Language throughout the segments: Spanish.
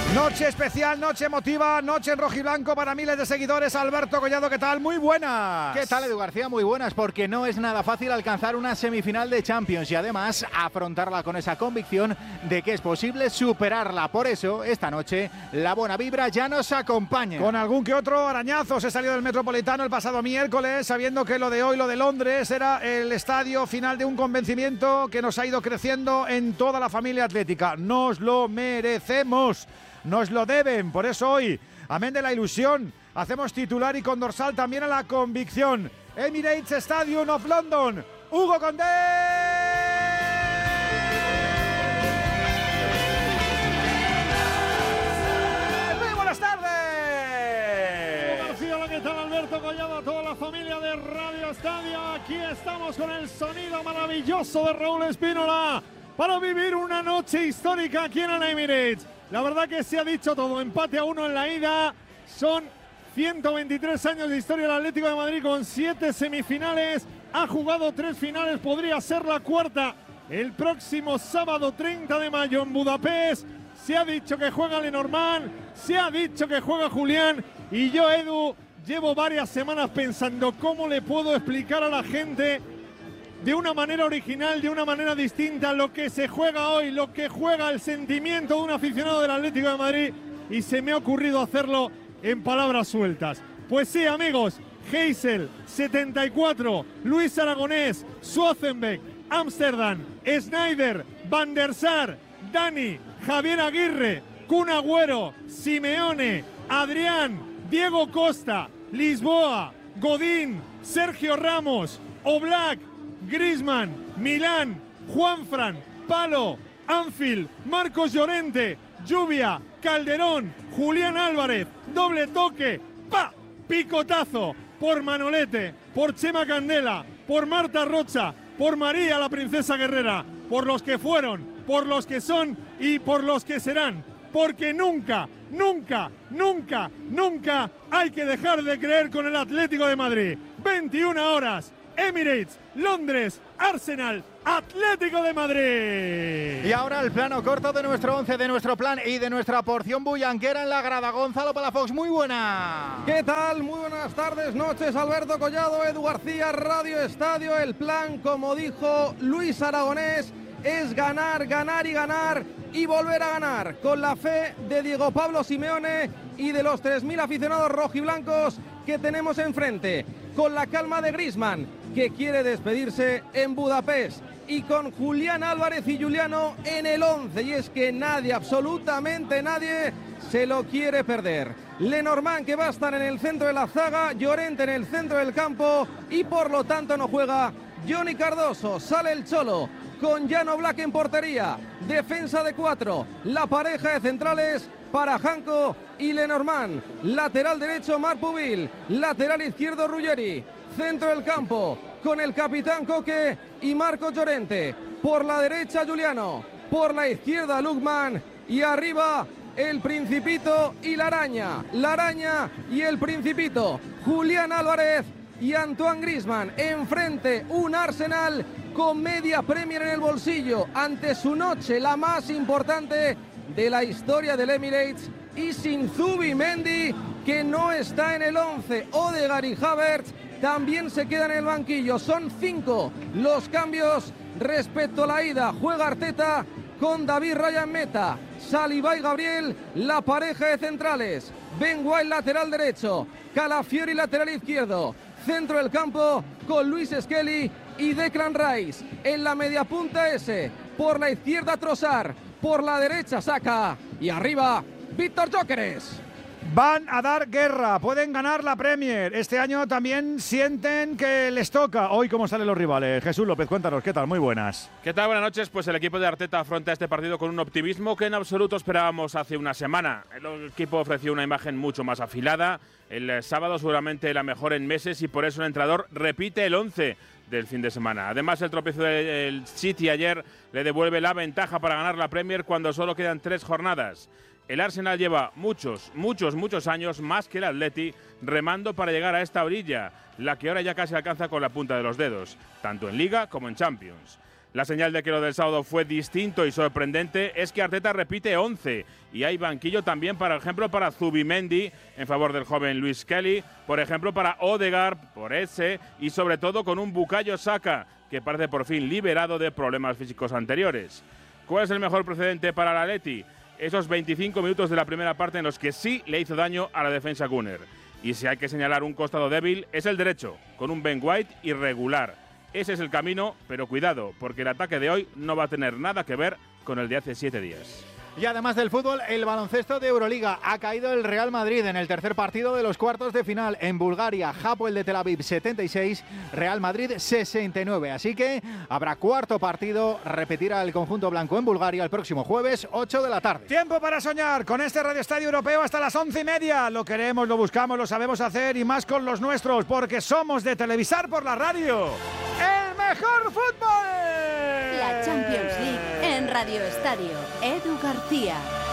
Noche especial, noche emotiva, noche en rojiblanco para miles de seguidores. Alberto Collado, ¿qué tal? Muy buenas. ¿Qué tal, Edu García? Muy buenas, porque no es nada fácil alcanzar una semifinal de Champions y además afrontarla con esa convicción de que es posible superarla. Por eso, esta noche, la buena vibra ya nos acompaña. Con algún que otro arañazo se salió del Metropolitano el pasado miércoles, sabiendo que lo de hoy, lo de Londres, era el estadio final de un convencimiento que nos ha ido creciendo en toda la familia atlética. Nos lo merecemos. Nos lo deben, por eso hoy, amén de la ilusión, hacemos titular y con dorsal también a la convicción. Emirates Stadium of London, Hugo Condé. Muy buenas tardes. Hugo García, ¿qué tal? Alberto Collado, a toda la familia de Radio Estadio. Aquí estamos con el sonido maravilloso de Raúl Espínola para vivir una noche histórica aquí en el Emirates. La verdad que se ha dicho todo, empate a 1 en la ida, son 123 años de historia del Atlético de Madrid con 7 semifinales, ha jugado 3 finales, podría ser la cuarta el próximo sábado 30 de mayo en Budapest. Se ha dicho que juega Lenormand, se ha dicho que juega Julián y yo, Edu, llevo varias semanas pensando cómo le puedo explicar a la gente de una manera original, de una manera distinta, lo que se juega hoy, lo que juega el sentimiento de un aficionado del Atlético de Madrid, y se me ha ocurrido hacerlo en palabras sueltas. Pues sí, amigos, Heysel, 74, Luis Aragonés, Schwarzenbeck, Ámsterdam, Sneijder, Van der Sar, Dani, Javier Aguirre, Kun Agüero, Simeone, Adrián, Diego Costa, Lisboa, Godín, Sergio Ramos, Oblak, Griezmann, Milán, Juanfran, Palo, Anfield, Marcos Llorente, Lluvia, Calderón, Julián Álvarez, doble toque, ¡pa! Picotazo por Manolete, por Chema Candela, por Marta Rocha, por María la Princesa Guerrera, por los que fueron, por los que son y por los que serán. Porque nunca, nunca, nunca, nunca hay que dejar de creer con el Atlético de Madrid. 21 horas. Emirates, Londres, Arsenal, Atlético de Madrid. Y ahora el plano corto de nuestro 11, de nuestro plan y de nuestra porción bullanquera en la grada. Gonzalo Palafox, muy buena. ¿Qué tal? Muy buenas tardes, noches. Alberto Collado, Edu García, Radio Estadio. El plan, como dijo Luis Aragonés, es ganar, ganar y ganar y volver a ganar. Con la fe de Diego Pablo Simeone y de los 3.000 aficionados rojiblancos que tenemos enfrente. Con la calma de Griezmann, que quiere despedirse en Budapest. Y con Julián Álvarez y Juliano en el 11. Y es que nadie, absolutamente nadie, se lo quiere perder. Lenormand, que va a estar en el centro de la zaga, Llorente en el centro del campo y por lo tanto no juega Johnny Cardoso. Sale el Cholo con Jan Oblak en portería. Defensa de 4. La pareja de centrales para Janko y Lenormand. Lateral derecho Marc Pubil. Lateral izquierdo Ruggeri. Centro del campo con el capitán Coque y Marcos Llorente. Por la derecha Juliano. Por la izquierda Lukman. Y arriba el Principito y la Araña. La Araña y el Principito. Julián Álvarez y Antoine Griezmann. Enfrente un Arsenal con media Premier en el bolsillo. Ante su noche, la más importante de la historia del Emirates, y sin Zubimendi, que no está en el 11. Odegaard y Havertz también se quedan en el banquillo. Son 5 los cambios respecto a la ida. Juega Arteta con David Raya en meta. Saliba y Gabriel, la pareja de centrales. Ben White, lateral derecho. Calafiori, lateral izquierdo. Centro del campo con Luis Skelly y Declan Rice. En la media punta ese. Por la izquierda Trossard. Por la derecha Saka. Y arriba Víctor Gyökeres. Van a dar guerra, pueden ganar la Premier. Este año también sienten que les toca. Hoy, ¿cómo salen los rivales? Jesús López, cuéntanos, ¿qué tal? Muy buenas. ¿Qué tal? Buenas noches. Pues el equipo de Arteta afronta este partido con un optimismo que en absoluto esperábamos hace una semana. El equipo ofreció una imagen mucho más afilada. El sábado seguramente la mejor en meses y por eso el entrenador repite el 11 del fin de semana. Además, el tropiezo del City ayer le devuelve la ventaja para ganar la Premier cuando solo quedan 3 jornadas. El Arsenal lleva muchos años, más que el Atleti, remando para llegar a esta orilla, la que ahora ya casi alcanza con la punta de los dedos, tanto en Liga como en Champions. La señal de que lo del sábado fue distinto y sorprendente es que Arteta repite 11 y hay banquillo también, por ejemplo, para Zubimendi en favor del joven Luis Kelly, por ejemplo, para Odegaard, por ese y sobre todo con un Bukayo Saka que parece por fin liberado de problemas físicos anteriores. ¿Cuál es el mejor precedente para el Atleti? Esos 25 minutos de la primera parte en los que sí le hizo daño a la defensa Gunner. Y si hay que señalar un costado débil, es el derecho, con un Ben White irregular. Ese es el camino, pero cuidado, porque el ataque de hoy no va a tener nada que ver con el de hace 7 días. Y además del fútbol, el baloncesto de Euroliga. Ha caído el Real Madrid en el tercer partido de los cuartos de final en Bulgaria. Hapoel de Tel Aviv 76, Real Madrid 69. Así que habrá cuarto partido. Repetirá el conjunto blanco en Bulgaria el próximo jueves, 8 de la tarde. Tiempo para soñar con este Radio Estadio Europeo hasta las 11:30. Lo queremos, lo buscamos, lo sabemos hacer y más con los nuestros, porque somos de televisar por la radio. ¡El mejor fútbol! La Champions League en Radio Estadio. Edu García.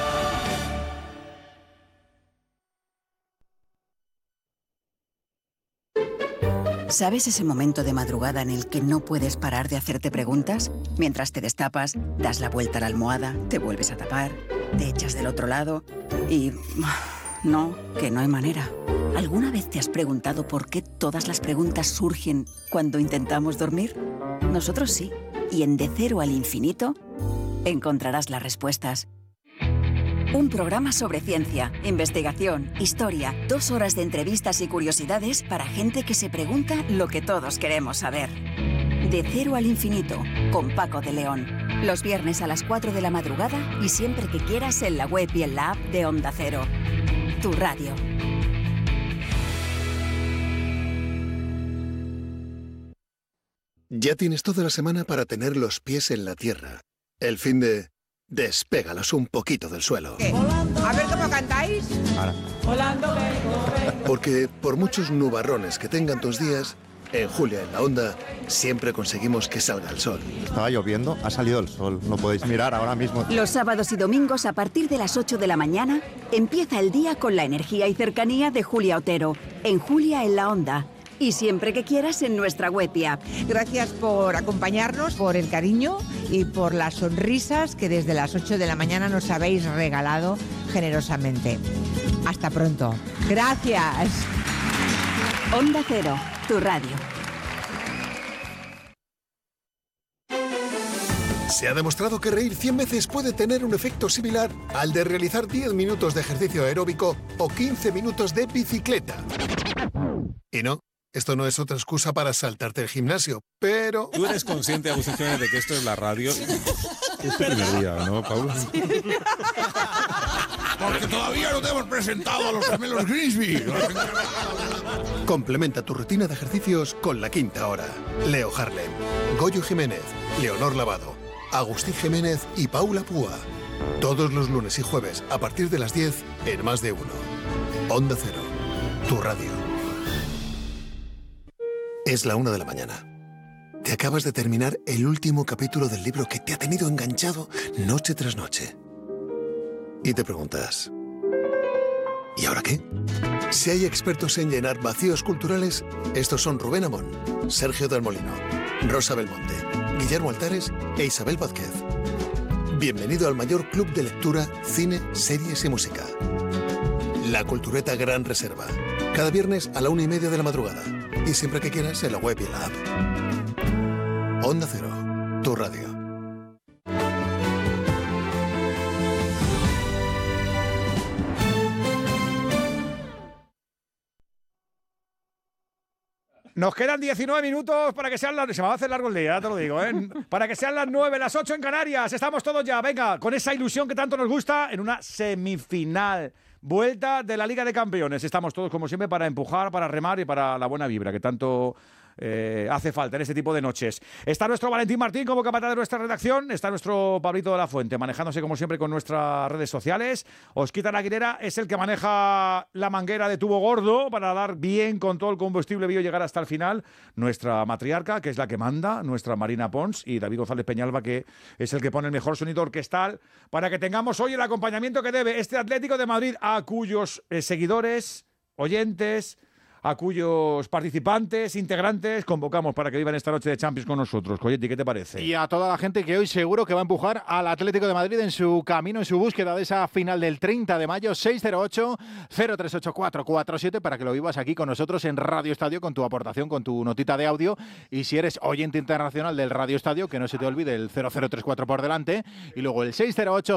¿Sabes ese momento de madrugada en el que no puedes parar de hacerte preguntas? Mientras te destapas, das la vuelta a la almohada, te vuelves a tapar, te echas del otro lado y... No, que no hay manera. ¿Alguna vez te has preguntado por qué todas las preguntas surgen cuando intentamos dormir? Nosotros sí. Y en De Cero al Infinito encontrarás las respuestas. Un programa sobre ciencia, investigación, historia, 2 horas de entrevistas y curiosidades para gente que se pregunta lo que todos queremos saber. De Cero al Infinito, con Paco de León. Los viernes a las 4 de la madrugada y siempre que quieras en la web y en la app de Onda Cero. Tu radio. Ya tienes toda la semana para tener los pies en la tierra. El fin de... Despégalos un poquito del suelo. A ver cómo cantáis. Volando vengo. Porque por muchos nubarrones que tengan tus días, en Julia en la Onda siempre conseguimos que salga el sol. Estaba lloviendo, ha salido el sol. Lo podéis mirar ahora mismo. Los sábados y domingos a partir de las 8 de la mañana empieza el día con la energía y cercanía de Julia Otero, en Julia en la Onda. Y siempre que quieras en nuestra web y app. Gracias por acompañarnos, por el cariño y por las sonrisas que desde las 8 de la mañana nos habéis regalado generosamente. Hasta pronto. Gracias. Onda Cero, tu radio. Se ha demostrado que reír 100 veces puede tener un efecto similar al de realizar 10 minutos de ejercicio aeróbico o 15 minutos de bicicleta. Y no, esto no es otra excusa para saltarte el gimnasio, pero... ¿Tú eres consciente, Agustín Jiménez, de que esto es la radio? Es tu primer día, ¿no, Paula? Sí. Porque todavía no te hemos presentado a los gemelos Grimsby. Complementa tu rutina de ejercicios con La Quinta Hora. Leo Harlem, Goyo Jiménez, Leonor Lavado, Agustín Jiménez y Paula Púa. Todos los lunes y jueves a partir de las 10 en Más de Uno. Onda Cero, tu radio. Es la 1 de la mañana. Te acabas de terminar el último capítulo del libro que te ha tenido enganchado noche tras noche. Y te preguntas, ¿y ahora qué? Si hay expertos en llenar vacíos culturales, estos son Rubén Amón, Sergio del Molino, Rosa Belmonte, Guillermo Altares e Isabel Vázquez. Bienvenido al mayor club de lectura, cine, series y música. La Cultureta Gran Reserva. Cada viernes a la 1:30 de la madrugada. Y siempre que quieras en la web y en la app. Onda Cero, tu radio. Nos quedan 19 minutos para que sean las... Se me va a hacer largo el día, te lo digo, ¿eh? Para que sean las 9, las 8 en Canarias. Estamos todos ya, venga, con esa ilusión que tanto nos gusta en una semifinal. Vuelta de la Liga de Campeones. Estamos todos, como siempre, para empujar, para remar y para la buena vibra que tanto hace falta en este tipo de noches. Está nuestro Valentín Martín como capataz de nuestra redacción. Está nuestro Pablito de la Fuente manejándose, como siempre, con nuestras redes sociales. Osquitar Aguilera es el que maneja la manguera de tubo gordo para dar bien con todo el combustible bio y llegar hasta el final. Nuestra matriarca, que es la que manda, nuestra Marina Pons, y David González Peñalba, que es el que pone el mejor sonido orquestal para que tengamos hoy el acompañamiento que debe este Atlético de Madrid, a cuyos seguidores, oyentes, a cuyos participantes, integrantes, convocamos para que vivan esta noche de Champions con nosotros. Coyetti, ¿qué te parece? Y a toda la gente que hoy seguro que va a empujar al Atlético de Madrid en su camino, en su búsqueda de esa final del 30 de mayo, 608-038447, para que lo vivas aquí con nosotros en Radio Estadio, con tu aportación, con tu notita de audio. Y si eres oyente internacional del Radio Estadio, que no se te olvide el 0034 por delante, y luego el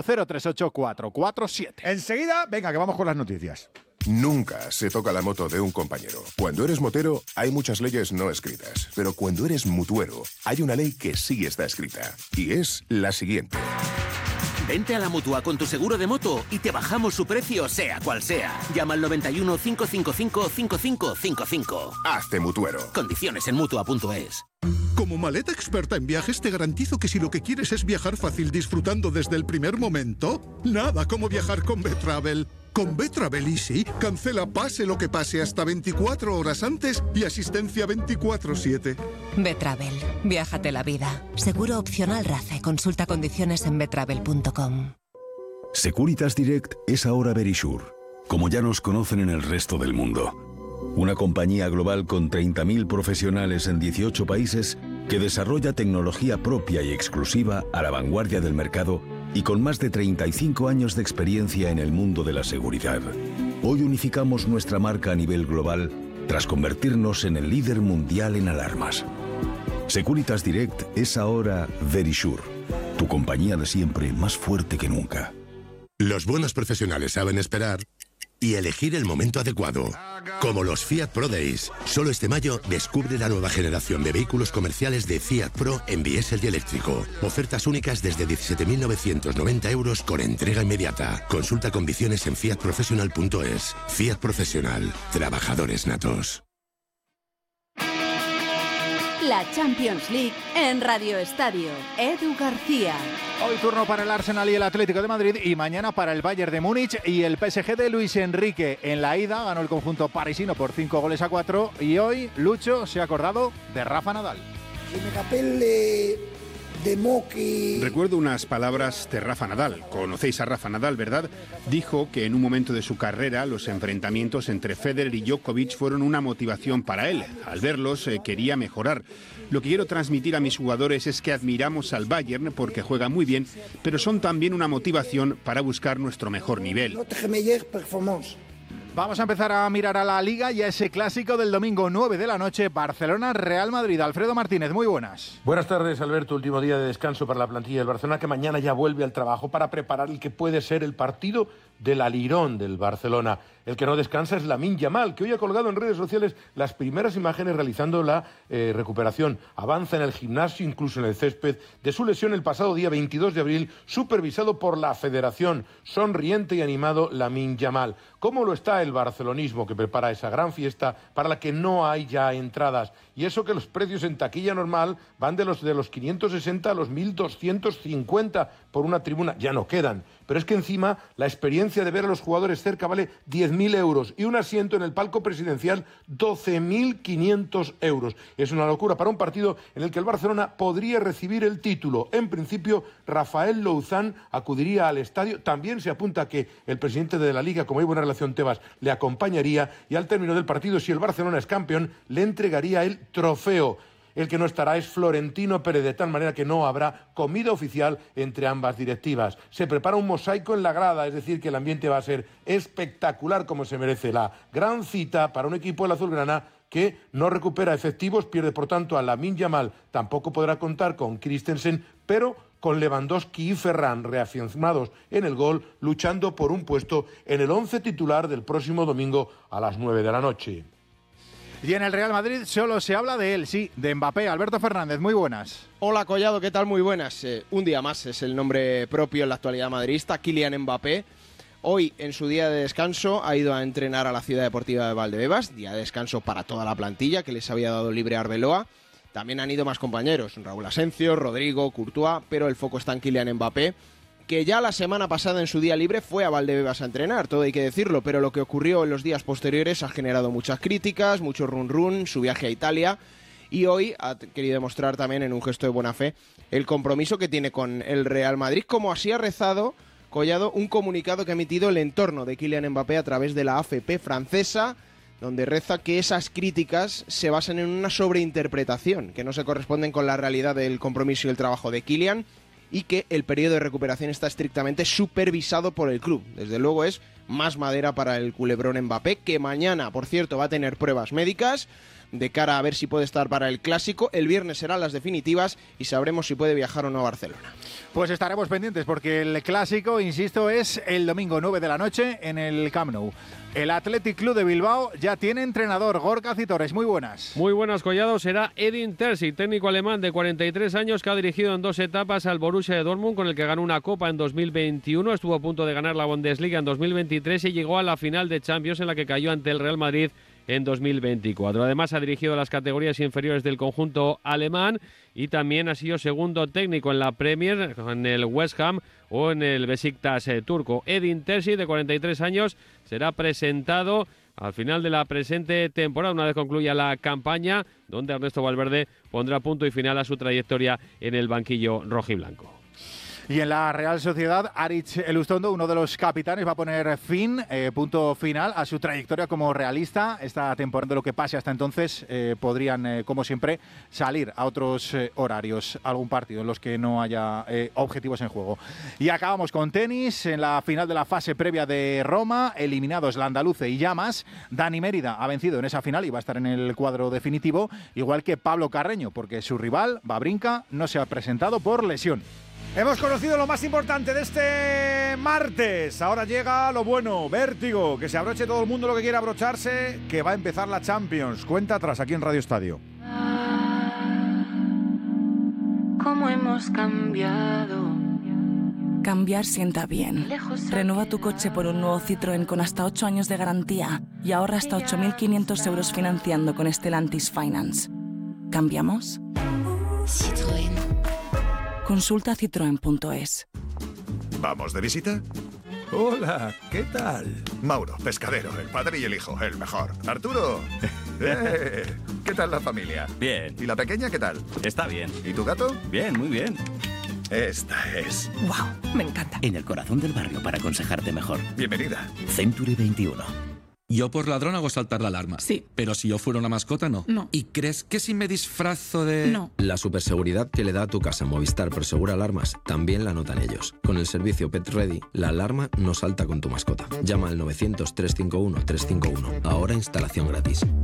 608-038447. Enseguida, venga, que vamos con las noticias. Nunca se toca la moto de un compañero. Cuando eres motero, hay muchas leyes no escritas. Pero cuando eres mutuero, hay una ley que sí está escrita. Y es la siguiente. Vente a la Mutua con tu seguro de moto y te bajamos su precio, sea cual sea. Llama al 91 555 5555. Hazte mutuero. Condiciones en Mutua.es. Como maleta experta en viajes, te garantizo que si lo que quieres es viajar fácil disfrutando desde el primer momento, nada como viajar con Betravel. Con Betravel Easy, cancela pase lo que pase hasta 24 horas antes y asistencia 24/7. Betravel, viájate la vida. Seguro opcional RACE. Consulta condiciones en betravel.com. Securitas Direct es ahora Verisure, como ya nos conocen en el resto del mundo. Una compañía global con 30.000 profesionales en 18 países que desarrolla tecnología propia y exclusiva a la vanguardia del mercado y con más de 35 años de experiencia en el mundo de la seguridad. Hoy unificamos nuestra marca a nivel global tras convertirnos en el líder mundial en alarmas. Securitas Direct es ahora Verisure, tu compañía de siempre más fuerte que nunca. Los buenos profesionales saben esperar y elegir el momento adecuado. Como los Fiat Pro Days. Solo este mayo descubre la nueva generación de vehículos comerciales de Fiat Pro en diésel y eléctrico. Ofertas únicas desde 17.990 euros con entrega inmediata. Consulta condiciones en fiatprofessional.es. Fiat Profesional. Trabajadores natos. La Champions League en Radio Estadio. Edu García. Hoy turno para el Arsenal y el Atlético de Madrid y mañana para el Bayern de Múnich y el PSG de Luis Enrique. En la ida ganó el conjunto parisino por 5-4 y hoy Lucho se ha acordado de Rafa Nadal. Recuerdo unas palabras de Rafa Nadal. Conocéis a Rafa Nadal, ¿verdad? Dijo que en un momento de su carrera los enfrentamientos entre Federer y Djokovic fueron una motivación para él. Al verlos quería mejorar. Lo que quiero transmitir a mis jugadores es que admiramos al Bayern porque juega muy bien, pero son también una motivación para buscar nuestro mejor nivel. Vamos a empezar a mirar a la Liga y a ese clásico del domingo 9 de la noche, Barcelona-Real Madrid. Alfredo Martínez, muy buenas. Buenas tardes, Alberto. Último día de descanso para la plantilla del Barcelona, que mañana ya vuelve al trabajo para preparar el que puede ser el partido del alirón del Barcelona. El que no descansa es Lamine Yamal, que hoy ha colgado en redes sociales las primeras imágenes realizando la recuperación. Avanza en el gimnasio, incluso en el césped, de su lesión el pasado día 22 de abril, supervisado por la Federación. Sonriente y animado Lamine Yamal. ¿Cómo lo está el barcelonismo, que prepara esa gran fiesta para la que no hay ya entradas? Y eso que los precios en taquilla normal van de los 560 a los 1.250 por una tribuna. Ya no quedan. Pero es que encima la experiencia de ver a los jugadores cerca vale 10.000 euros y un asiento en el palco presidencial 12.500 euros. Es una locura para un partido en el que el Barcelona podría recibir el título. En principio, Rafael Louzán acudiría al estadio. También se apunta que el presidente de la Liga, como hay buena relación, Tebas, le acompañaría y al término del partido, si el Barcelona es campeón, le entregaría el trofeo. El que no estará es Florentino Pérez, de tal manera que no habrá comida oficial entre ambas directivas. Se prepara un mosaico en la grada, es decir, que el ambiente va a ser espectacular como se merece. La gran cita para un equipo del azulgrana que no recupera efectivos, pierde por tanto a Lamine Yamal, tampoco podrá contar con Christensen, pero con Lewandowski y Ferran reafirmados en el gol, luchando por un puesto en el 11 titular del próximo domingo a las 9 de la noche. Y en el Real Madrid solo se habla de él, sí, de Mbappé. Alberto Fernández, muy buenas. Hola Collado, ¿qué tal? Muy buenas. Un día más es el nombre propio en la actualidad madridista, Kylian Mbappé. Hoy, en su día de descanso, ha ido a entrenar a la Ciudad Deportiva de Valdebebas, día de descanso para toda la plantilla que les había dado libre a Arbeloa. También han ido más compañeros, Raúl Asencio, Rodrigo, Courtois, pero el foco está en Kylian Mbappé, que ya la semana pasada en su día libre fue a Valdebebas a entrenar, todo hay que decirlo, pero lo que ocurrió en los días posteriores ha generado muchas críticas, mucho run-run, su viaje a Italia, y hoy ha querido demostrar también en un gesto de buena fe el compromiso que tiene con el Real Madrid, como así ha rezado Collado un comunicado que ha emitido el entorno de Kylian Mbappé a través de la AFP francesa. donde reza que esas críticas se basan en una sobreinterpretación, que no se corresponden con la realidad del compromiso y el trabajo de Kylian, y que el periodo de recuperación está estrictamente supervisado por el club. Desde luego es más madera para el culebrón Mbappé, que mañana, por cierto, va a tener pruebas médicas de cara a ver si puede estar para el Clásico. El viernes serán las definitivas y sabremos si puede viajar o no a Barcelona. Pues estaremos pendientes porque el Clásico, insisto, es el domingo 9 de la noche en el Camp Nou. El Athletic Club de Bilbao ya tiene entrenador. Gorka Citores, muy buenas. Muy buenas, Collado. Será Edin Terzic, técnico alemán de 43 años que ha dirigido en 2 etapas al Borussia de Dortmund, con el que ganó una Copa en 2021, estuvo a punto de ganar la Bundesliga en 2023 y llegó a la final de Champions, en la que cayó ante el Real Madrid en 2024. Además, ha dirigido las categorías inferiores del conjunto alemán y también ha sido segundo técnico en la Premier, en el West Ham o en el Besiktas turco. Edin Terzic, de 43 años, será presentado al final de la presente temporada, una vez concluya la campaña, donde Ernesto Valverde pondrá punto y final a su trayectoria en el banquillo rojiblanco. Y en la Real Sociedad, Aritz Elustondo, uno de los capitanes, va a poner punto final a su trayectoria como realista. Esta temporada, de lo que pase hasta entonces, podrían, como siempre, salir a otros horarios, algún partido en los que no haya objetivos en juego. Y acabamos con tenis. En la final de la fase previa de Roma, eliminados Landaluce y Llamas, Dani Mérida ha vencido en esa final y va a estar en el cuadro definitivo, igual que Pablo Carreño, porque su rival, Wawrinka, no se ha presentado por lesión. Hemos conocido lo más importante de este martes. Ahora llega lo bueno, vértigo, que se abroche todo el mundo lo que quiera abrocharse, que va a empezar la Champions. Cuenta atrás aquí en Radio Estadio. ¿Cómo hemos cambiado? Cambiar sienta bien. Renueva tu coche por un nuevo Citroën con hasta 8 años de garantía y ahorra hasta 8.500 euros financiando con Stellantis Finance. ¿Cambiamos? Citroën. Consulta citroen.es. ¿Vamos de visita? Hola, ¿qué tal? Mauro, pescadero, el padre y el hijo, el mejor. Arturo, ¿qué tal la familia? Bien. ¿Y la pequeña qué tal? Está bien. ¿Y tu gato? Bien, muy bien. Esta es. ¡Wow! Me encanta. En el corazón del barrio para aconsejarte mejor. Bienvenida. Century 21. Yo por ladrón hago saltar la alarma. Sí. Pero si yo fuera una mascota, no. No. ¿Y crees que si me disfrazo de...? No. La superseguridad que le da a tu casa Movistar Prosegura Alarmas también la notan ellos. Con el servicio Pet Ready, la alarma no salta con tu mascota. Llama al 900 351 351. Ahora instalación gratis.